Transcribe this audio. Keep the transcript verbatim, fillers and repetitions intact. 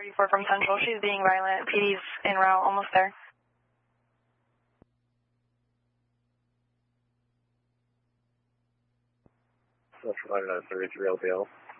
thirty-four from Central. She's being violent. P D's en route, almost there. Central nine nine thirty-three L B L.